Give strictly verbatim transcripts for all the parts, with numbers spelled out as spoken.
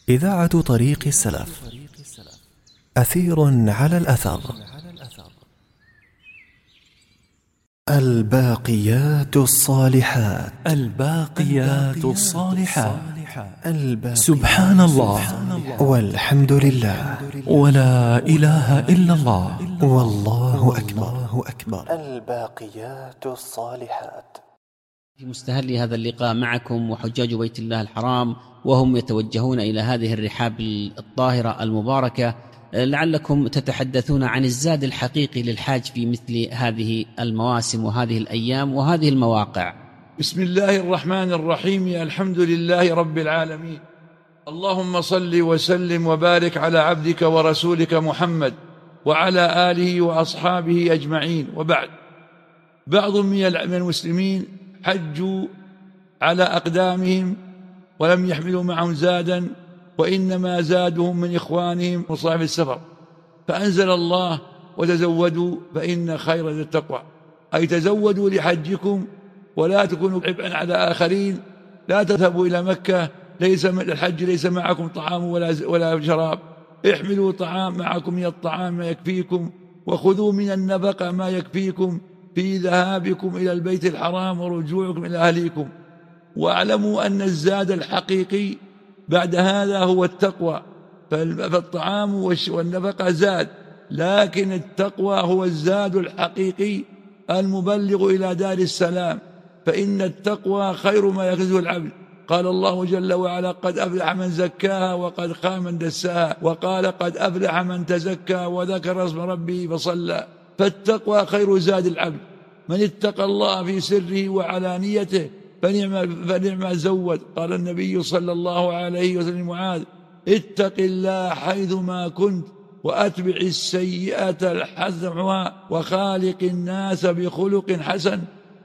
إذاعة طريق السلف. أثير على الأثر. الباقيات الصالحات. الباقيات الصالحات. سبحان الله والحمد لله ولا إله إلا الله والله أكبر. الباقيات الصالحات. في مستهل هذا اللقاء معكم وحجاج بيت الله الحرام وهم يتوجهون إلى هذه الرحاب الطاهرة المباركة، لعلكم تتحدثون عن الزاد الحقيقي للحاج في مثل هذه المواسم وهذه الأيام وهذه المواقع. بسم الله الرحمن الرحيم. الحمد لله رب العالمين، اللهم صل وسلم وبارك على عبدك ورسولك محمد وعلى آله وأصحابه أجمعين، وبعد. بعض من المسلمين حجوا على أقدامهم ولم يحملوا معهم زادا، وإنما زادهم من إخوانهم وصاحب السفر، فأنزل الله: وتزودوا فإن خير التقوى، أي تزودوا لحجكم ولا تكونوا عبئا على آخرين. لا تذهبوا إلى مكة ليس الحج ليس معكم طعام ولا ولا شراب، احملوا طعام معكم من الطعام ما يكفيكم، وخذوا من النفقة ما يكفيكم في ذهابكم إلى البيت الحرام ورجوعكم إلى أهليكم. واعلموا أن الزاد الحقيقي بعد هذا هو التقوى، فالطعام والنفقة زاد، لكن التقوى هو الزاد الحقيقي المبلغ إلى دار السلام، فإن التقوى خير ما يأخذه العبد. قال الله جل وعلا: قد أفلح من زكاها وقد خاب من دساها، وقال: قد أفلح من تزكى وذكر اسم ربه فصلى. فالتقوى خير زاد العبد. من اتقى الله في سره وعلانيته فنعم, فنعم زود. قال النبي صلى الله عليه وسلم: معاذ، اتق الله حيثما كنت وأتبع السيئة الحسنة وخالق الناس بخلق حسن.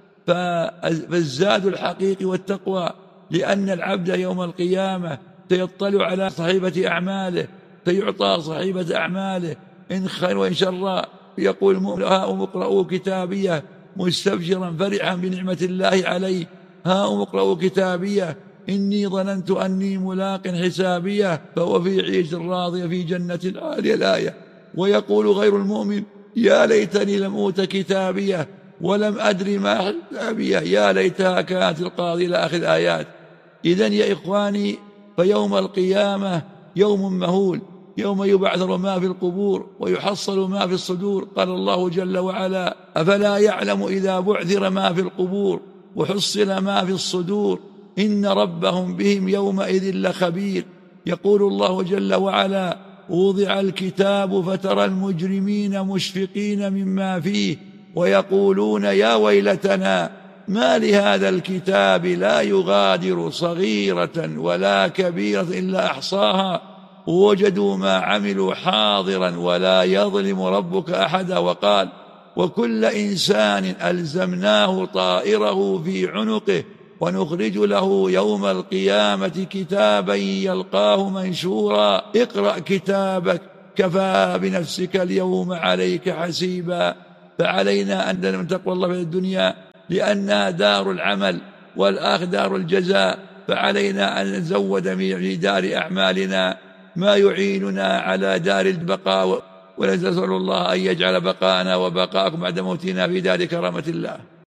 فالزاد الحقيقي والتقوى، لأن العبد يوم القيامة سيطلع على صحيفة أعماله، سيعطى صحيفة أعماله إن خير وإن شر. يقول المؤمن: هاؤم اقرءوا كتابيه مستبشرا فرحا بنعمة الله عليه، هاؤم اقرءوا كتابيه إني ظننت أني ملاق حسابيه فهو في عيش راضية في جنة عالية. الآية. ويقول غير المؤمن: يا ليتني لم أوت كتابيه ولم أدري ما حسابيه، يا ليتها كانت القاضي، إلى آخر الآيات. إذن يا إخواني، فيوم القيامة يوم مهول، يوم يبعثر ما في القبور ويحصل ما في الصدور. قال الله جل وعلا: أفلا يعلم إذا بعثر ما في القبور وحصل ما في الصدور إن ربهم بهم يومئذ لخبير. يقول الله جل وعلا: وضع الكتاب فترى المجرمين مشفقين مما فيه ويقولون يا ويلتنا ما لهذا الكتاب لا يغادر صغيرة ولا كبيرة إلا أحصاها ووجدوا ما عملوا حاضرا ولا يظلم ربك أحدا. وقال: وكل إنسان ألزمناه طائره في عنقه ونخرج له يوم القيامة كتابا يلقاه منشورا اقرأ كتابك كفى بنفسك اليوم عليك حسيبا. فعلينا أن نتقوى الله في الدنيا لأنها دار العمل والآخرة دار الجزاء، فعلينا أن نزود في دار أعمالنا ما يعيننا على دار البقاء، ونسأل الله أن يجعل بقاءنا وبقاءكم بعد موتنا في دار كرامة الله.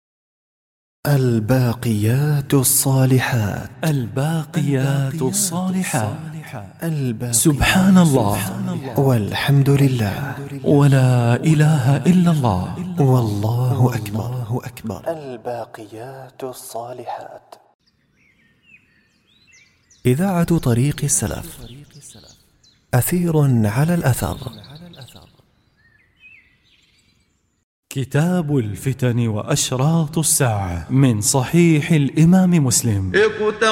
الباقيات الصالحات. الباقيات الصالحات. سبحان الله والحمد لله ولا إله إلا الله والله أكبر. الباقيات الصالحات. إذاعة طريق السلف. أثير على الأثر. كتاب الفتن وأشراط الساعة من صحيح الإمام مسلم.